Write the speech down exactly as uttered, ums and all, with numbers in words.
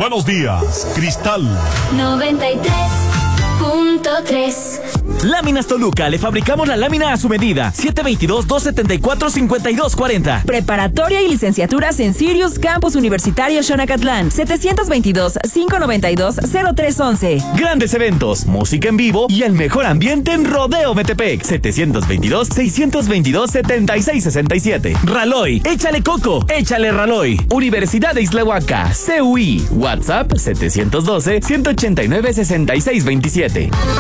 buenos días, Cristal. noventa y tres punto tres. Láminas Toluca, le fabricamos la lámina a su medida. siete dos dos, dos siete cuatro, cinco dos cuatro cero. Preparatoria y licenciaturas en Sirius Campus Universitario Xonacatlán. setecientos veintidós, quinientos noventa y dos, cero tres once. Grandes eventos, música en vivo y el mejor ambiente en Rodeo Metepec. setecientos veintidós, seiscientos veintidós, setenta y seis sesenta y siete. Raloy, échale coco, échale Raloy. Universidad de Islahuaca, C U I. WhatsApp setecientos doce, ciento ochenta y nueve, sesenta y seis veintisiete.